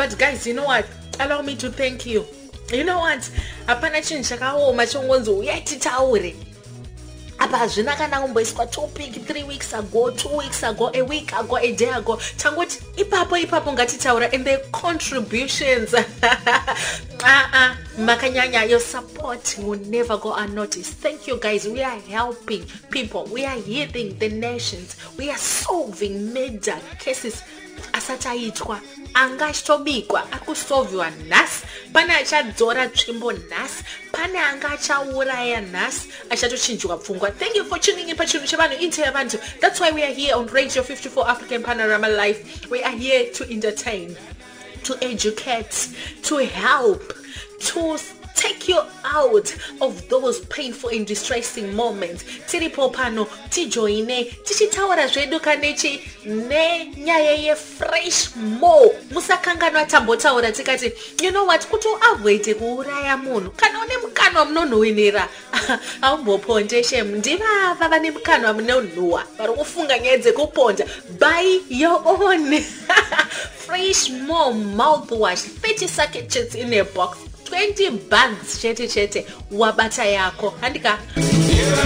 But guys, you know what? Allow me to thank you. You know what? Apana chinhu chakaoma chongonzi uyai titaure. Apa hazvina kana kumboiswa topic 3 weeks ago, 2 weeks ago, a week ago, a day ago. Tangoti ipapo ngatitaura, and their contributions. Makanyanya, your support will never go unnoticed. Thank you guys. We are helping people. We are healing the nations. We are solving major cases. Asataitwa angachitobikwa akusolviwa nhasi, pane achadzora tsvimbo nhasi, pane anga achauraya nhasi, achatochinjwa pfungwa. Thank you for tuning in pachinhu chevanhu into yavantu. That's why we are here on Radio 54 African Panorama Live. We are here to entertain, to educate, to help, to take you out of those painful and distressing moments. Tiripo pano tijoine tichitaura zvedu kanechi nenyaya ye fresh mo. Musakanganwa tambotaura tikati, you know what, kuto avoid kuuraya munhu kana une mukanwa munonowenera aumboponde shem. Ndivava vane mukanwa munonowa vari kufunga nyaya dzekuponda. Buy your own fresh mo mouthwash, 30 sachets in a box, 20 bags chete wabata yako. Handika